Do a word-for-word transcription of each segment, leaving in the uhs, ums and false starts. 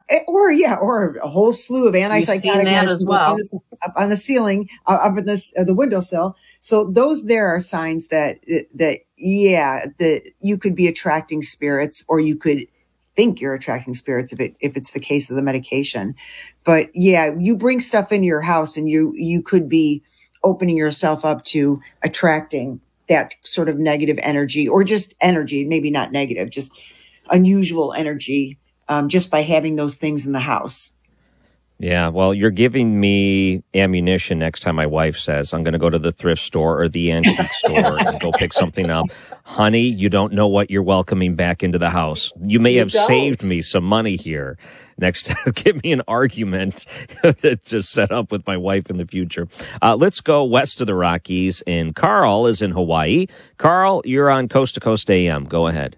uh, or yeah, or a whole slew of antipsychotic You've seen that as well. up, on the, up on the ceiling, uh, up in the, uh, the windowsill. So those there are signs that that yeah, that you could be attracting spirits, or you could think you're attracting spirits if it if it's the case of the medication. But yeah, you bring stuff into your house, and you you could be opening yourself up to attracting that sort of negative energy, or just energy, maybe not negative, just unusual energy, um, just by having those things in the house. Yeah, well, you're giving me ammunition next time my wife says I'm going to go to the thrift store or the antique store and go pick something up. Honey, you don't know what you're welcoming back into the house. You may You have don't. saved me some money here. Next time, give me an argument to set up with my wife in the future. Uh, let's go west of the Rockies, and Carl is in Hawaii. Carl, you're on Coast to Coast A M. Go ahead.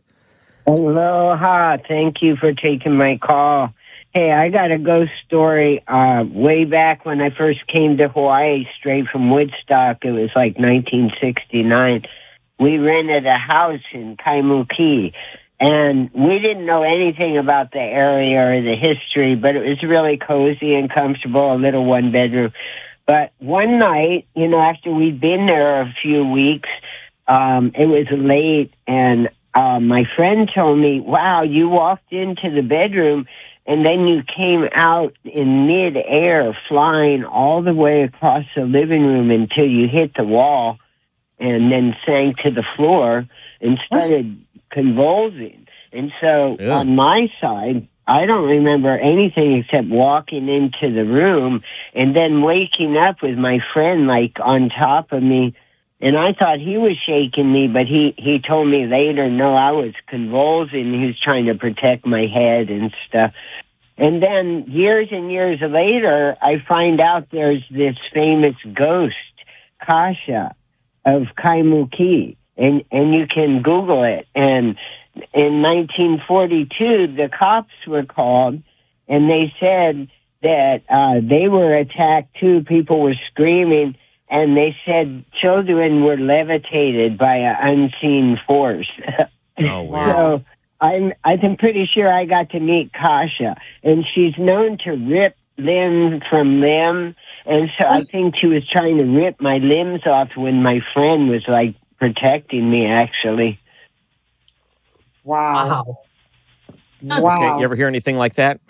Aloha. Thank you for taking my call. Hey, I got a ghost story. Uh, way back when I first came to Hawaii, straight from Woodstock, it was like nineteen sixty-nine. We rented a house in Kaimuki, and we didn't know anything about the area or the history, but it was really cozy and comfortable, a little one bedroom. But one night, you know, after we'd been there a few weeks, um, it was late, and uh, my friend told me, wow, you walked into the bedroom and then you came out in mid-air, flying all the way across the living room until you hit the wall, and then sank to the floor and started convulsing. And so Yeah. on my side, I don't remember anything except walking into the room and then waking up with my friend like on top of me. And I thought he was shaking me, but he, he told me later, no, I was convulsing. He was trying to protect my head and stuff. And then years and years later, I find out there's this famous ghost, Kasha, of Kaimuki. And, and you can Google it. And in nineteen forty-two, the cops were called, and they said that uh, they were attacked too. People were screaming. And they said children were levitated by an unseen force. Oh, weird. So I'm, I'm pretty sure I got to meet Kasha. And she's known to rip limb from limb. And so I think she was trying to rip my limbs off when my friend was, like, protecting me, actually. Wow. Wow. Wow. Okay, you ever hear anything like that?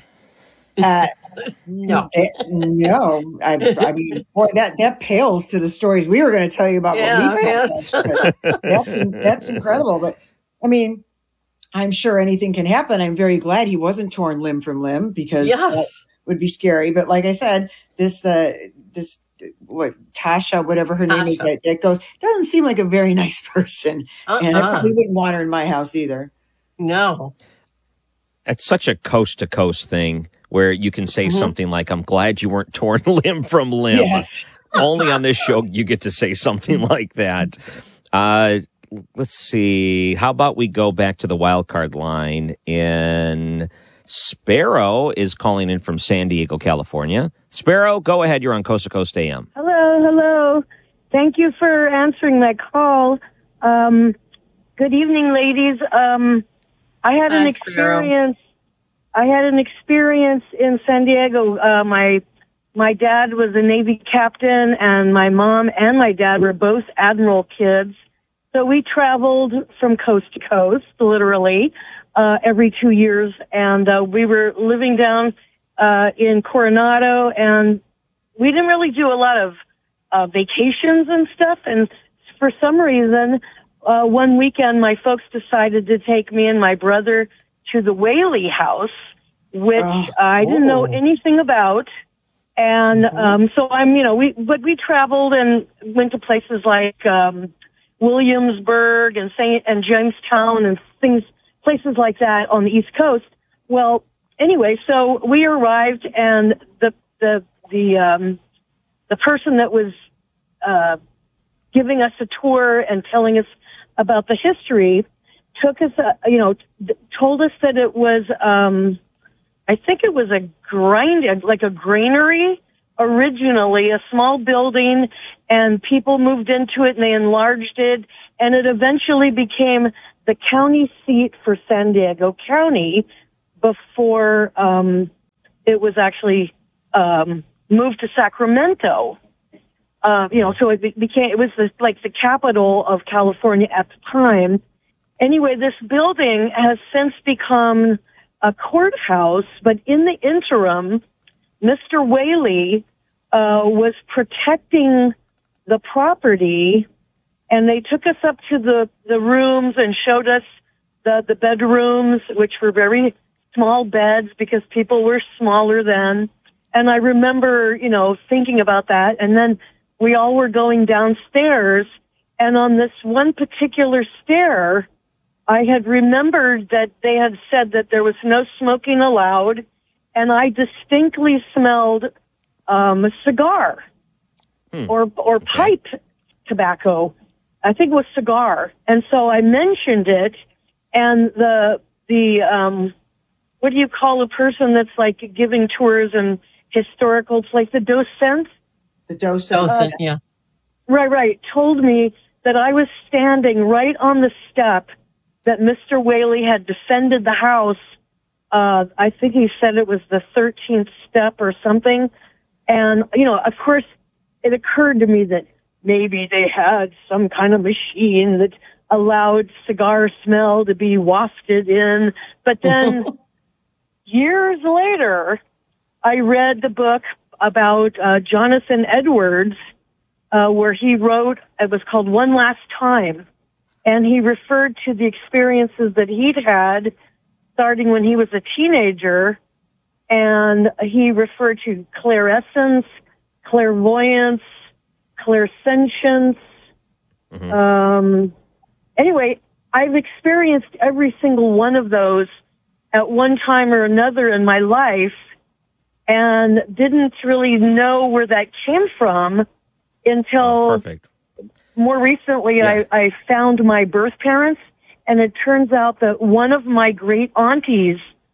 Uh, No. eh, no, I, I mean, boy, that, that pales to the stories we were going to tell you about. Yeah, what we yeah. thought, but that's that's incredible. But I mean, I'm sure anything can happen. I'm very glad he wasn't torn limb from limb, because that Yes. would be scary. But like I said, this uh, this what Tasha, whatever her name is, Tasha. that, that goes doesn't seem like a very nice person, and I Uh-uh. probably wouldn't want her in my house either. No. It's such a coast-to-coast thing where you can say Mhm. something like, I'm glad you weren't torn limb from limb. Yes. Only on this show you get to say something like that. Uh, let's see. How about we go back to the wild card line? In Sparrow is calling in from San Diego, California. Sparrow, go ahead. You're on Coast to Coast A M. Hello, hello. Thank you for answering my call. Um, good evening, ladies. Um, I had an Hi, Sparrow. experience. I had an experience in San Diego. Uh, my my dad was a Navy captain, and my mom and my dad were both admiral kids. So we traveled from coast to coast, literally, uh, every two years, and uh, we were living down uh, in Coronado, and we didn't really do a lot of uh, vacations and stuff. And for some reason, uh, one weekend, my folks decided to take me and my brother to the Whaley House, which Oh. I didn't know Oh. anything about. And um, so I'm, you know, we but we traveled and went to places like um, Williamsburg and Saint and Jamestown and things, places like that on the East Coast. Well, anyway, so we arrived, and the the the um, the person that was uh, giving us a tour and telling us about the history took us, uh, you know, t- told us that it was, um, I think it was a grind, like a granary originally, a small building, and people moved into it and they enlarged it, and it eventually became the county seat for San Diego County before, um, it was actually um, moved to Sacramento. Uh, you know, so it be- became, it was the, like the capital of California at the time. Anyway, this building has since become a courthouse, but in the interim, Mister Whaley uh, was protecting the property, and they took us up to the, the rooms and showed us the, the bedrooms, which were very small beds because people were smaller then. And I remember, you know, thinking about that. And then we all were going downstairs, and on this one particular stair, I had remembered that they had said that there was no smoking allowed, and I distinctly smelled um, a cigar hmm. or or okay. pipe tobacco. I think it was cigar. And so I mentioned it, and the the um, what do you call a person that's like giving tours and historical place? The docent. The docent. Docent, uh, yeah. Right, right. Told me that I was standing right on the step that Mister Whaley had defended the house. Uh, I think he said it was the thirteenth step or something. And, you know, of course, it occurred to me that maybe they had some kind of machine that allowed cigar smell to be wafted in. But then years later, I read the book about uh, Jonathan Edwards, uh, where he wrote, it was called One Last Time. And he referred to the experiences that he'd had starting when he was a teenager. And he referred to clairescence, clairvoyance, clairsentience. Mm-hmm. Um, anyway, I've experienced every single one of those at one time or another in my life, and didn't really know where that came from until oh, perfect. more recently yeah. I, I found my birth parents, and it turns out that one of my great aunties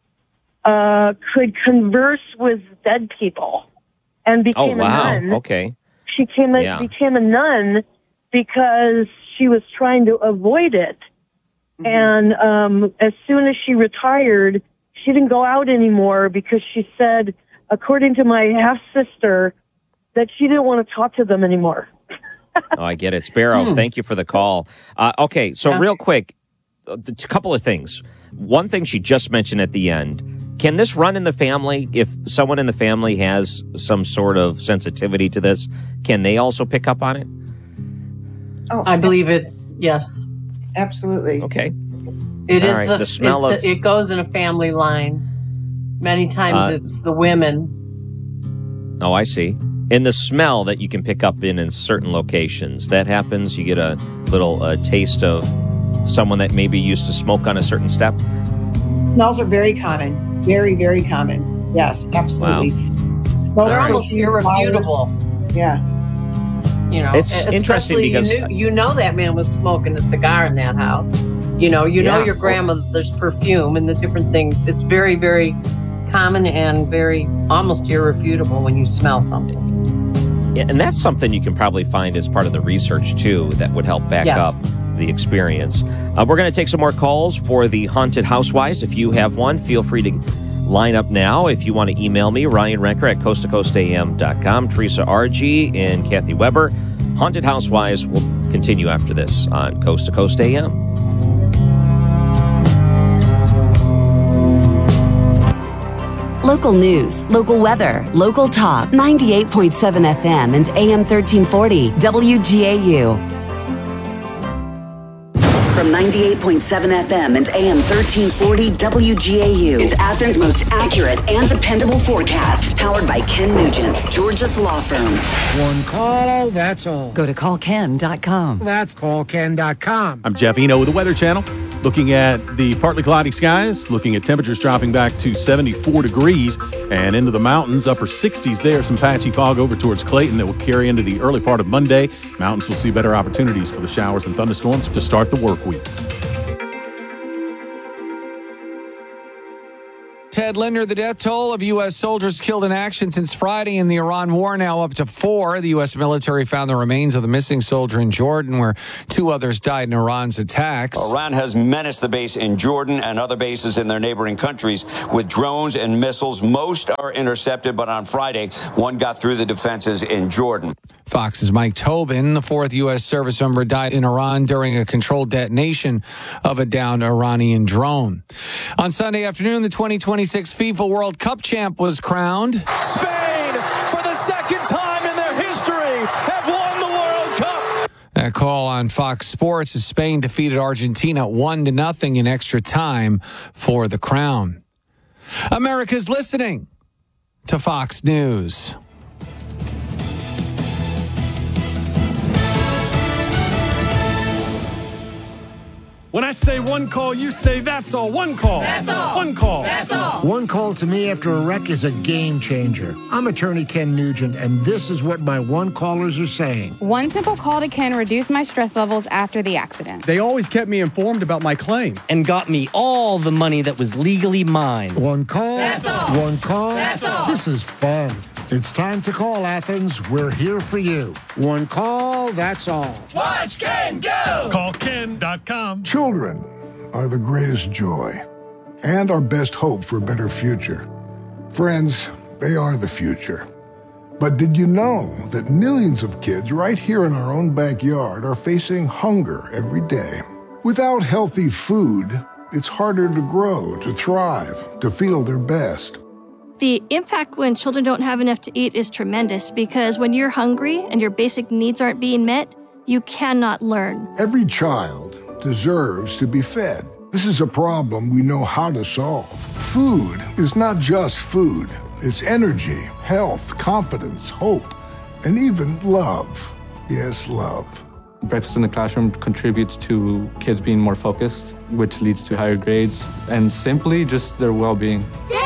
uh, could converse with dead people and became oh, wow. a nun. Okay. She came a, yeah. became a nun because she was trying to avoid it. Mm-hmm. And um, as soon as she retired, she didn't go out anymore because she said, according to my half-sister, that she didn't want to talk to them anymore. Oh, I get it. Sparrow, hmm. thank you for the call. Uh, okay, so yeah. real quick, a couple of things. One thing she just mentioned at the end, can this run in the family? If someone in the family has some sort of sensitivity to this, can they also pick up on it? Oh, I believe it, yes. Absolutely. Okay. It All is right. the, the smell it's of... a, it goes in a family line. Many times uh, it's the women. Oh, I see. And the smell that you can pick up in in certain locations, that happens. You get a little uh, taste of someone that maybe used to smoke on a certain step. Smells are very common. Very, very common. Yes, absolutely. Wow. They're almost irrefutable. Flowers. Yeah. You know, it's interesting because you, knew, you know that man was smoking a cigar in that house. You know, you yeah. know your grandmother's perfume and the different things. It's very, very common and very almost irrefutable when you smell something. Yeah, and that's something you can probably find as part of the research too that would help back yes. up the experience. Uh, we're going to take some more calls for the Haunted Housewives. If you have one, feel free to line up now. If you want to email me, Ryan Renker at coast to coast a m dot com, Teresa R G and Kathy Weber. Haunted Housewives will continue after this on Coast to Coast A M. Local news, local weather, local talk, ninety-eight point seven F M and A M thirteen forty, W G A U. From ninety-eight point seven F M and A M thirteen forty W G A U. It's Athens' most accurate and dependable forecast. Powered by Ken Nugent, George's law firm. One call, that's all. Go to call ken dot com. That's call ken dot com. I'm Jeff Eno with the Weather Channel. Looking at the partly cloudy skies, looking at temperatures dropping back to seventy-four degrees and into the mountains, upper sixties there. Some patchy fog over towards Clayton that will carry into the early part of Monday. Mountains will see better opportunities for the showers and thunderstorms to start the work week. Ted Linder. The death toll of U S soldiers killed in action since Friday in the Iran war now up to four. The U S military found the remains of the missing soldier in Jordan, where two others died in Iran's attacks. Iran has menaced the base in Jordan and other bases in their neighboring countries with drones and missiles. Most are intercepted, but on Friday, one got through the defenses in Jordan. Fox's Mike Tobin, the fourth U S service member, died in Iran during a controlled detonation of a downed Iranian drone. On Sunday afternoon, the twenty twenty-six FIFA World Cup champ was crowned. Spain, for the second time in their history, have won the World Cup. That call on Fox Sports as Spain defeated Argentina one to nothing in extra time for the crown. America's listening to Fox News. When I say one call, you say that's all. One call. That's all. One call. That's all. One call to me after a wreck is a game changer. I'm attorney Ken Nugent, and this is what my one callers are saying. One simple call to Ken reduced my stress levels after the accident. They always kept me informed about my claim and got me all the money that was legally mine. One call. That's all. One call. That's all. This is fun. It's time to call, Athens. We're here for you. One call, that's all. Watch Ken go! Call Ken dot com. Children are the greatest joy and our best hope for a better future. Friends, they are the future. But did you know that millions of kids right here in our own backyard are facing hunger every day? Without healthy food, it's harder to grow, to thrive, to feel their best. The impact when children don't have enough to eat is tremendous because when you're hungry and your basic needs aren't being met, you cannot learn. Every child deserves to be fed. This is a problem we know how to solve. Food is not just food. It's energy, health, confidence, hope, and even love. Yes, love. Breakfast in the classroom contributes to kids being more focused, which leads to higher grades, and simply just their well-being.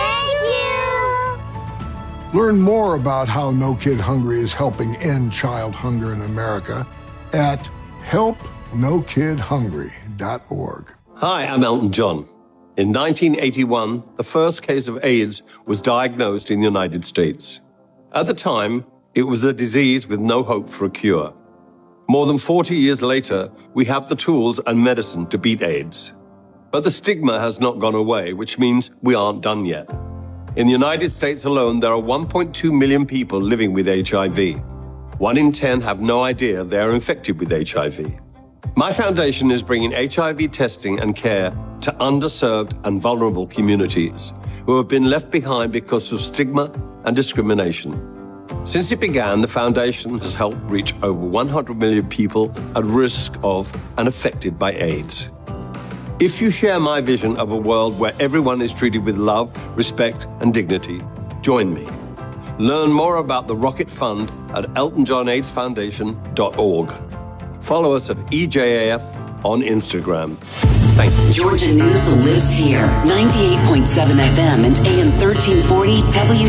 Learn more about how No Kid Hungry is helping end child hunger in America at help no kid hungry dot org. Hi, I'm Elton John. In nineteen eighty-one, the first case of AIDS was diagnosed in the United States. At the time, it was a disease with no hope for a cure. More than forty years later, we have the tools and medicine to beat AIDS. But the stigma has not gone away, which means we aren't done yet. In the United States alone, there are one point two million people living with H I V. One in ten have no idea they are infected with H I V. My foundation is bringing H I V testing and care to underserved and vulnerable communities who have been left behind because of stigma and discrimination. Since it began, the foundation has helped reach over one hundred million people at risk of and affected by AIDS. If you share my vision of a world where everyone is treated with love, respect, and dignity, join me. Learn more about the Rocket Fund at elton john aids foundation dot org. Follow us at E J A F on Instagram. Thank you. Georgia News lives here. ninety-eight point seven F M and A M thirteen forty W